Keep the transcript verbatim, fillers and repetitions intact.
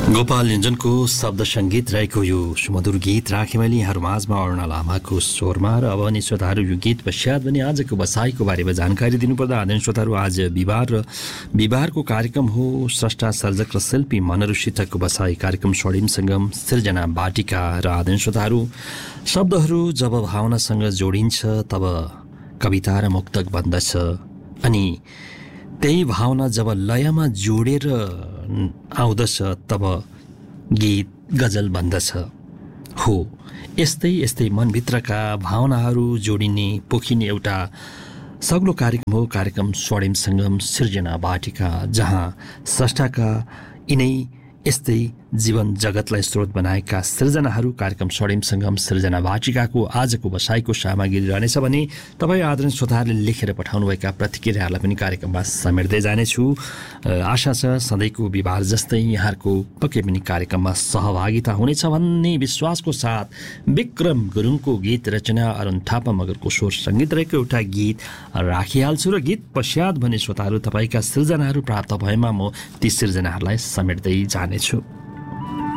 गोपाल योन्जनको शब्द सङ्गीत रहेको यो सुमधुर गीत राखेँ मैले यहाँहरू माझमा अरुणा लामाको स्वरमा। र अब अनि श्रोताहरू यो गीत पश्चात पनि आजको बसाइको बारेमा जानकारी दिनुपर्दा आदरणीय श्रोताहरू, आज बिहिबार र बिहिबारको कार्यक्रम हो स्रष्टा सर्जक र शिल्पी मनरुसितको बसाई कार्यक्रम स्वर्णिम सङ्गम सिर्जना बाटिका। र आदरणीय श्रोताहरू, शब्दहरू जब भावनासँग जोडिन्छ तब कविता र मुक्तक बन्दछ, अनि त्यही भावना जब लयमा जोडेर आउँदछ तब गीत गजल बन्दछ। हो, यस्तै यस्तै मनभित्रका भावनाहरू जोडिने पोखिने एउटा सग्लो कार्यक्रम हो कार्यक्रम स्वर्णिम सङ्गम सिर्जना बाटिका, जहाँ स्रष्टाका यिनै यस्तै जीवन जगतलाई स्रोत बनाएका सृजनाहरू कार्यक्रम स्वर्णिम सङ्गम सृजना वाटिकाको आजको बसाइको सामग्री रहनेछ भने तपाईँ आदरणीय श्रोताहरूले लेखेर पठाउनुभएका प्रतिक्रियाहरूलाई पनि कार्यक्रममा समेट्दै जानेछु। आशा छ सधैँको बिहिबार जस्तै यहाँहरूको पक्कै पनि कार्यक्रममा सहभागिता हुनेछ भन्ने विश्वासको साथ विक्रम गुरुङको गीत रचना अरुण थापा मगरको स्वर सङ्गीत रहेको एउटा गीत राखिहाल्छु। र गीत पश्चात भने श्रोताहरू तपाईँका सृजनाहरू प्राप्त भएमा म ती सृजनाहरूलाई समेट्दै जानेछु।